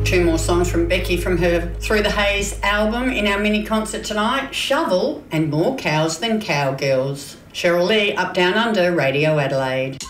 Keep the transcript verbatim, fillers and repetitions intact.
Two more songs from Becky from her Through the Haze album in our mini concert tonight, Shovel and More Cows Than Cowgirls. Cheryl Lee, Up Down Under, Radio Adelaide.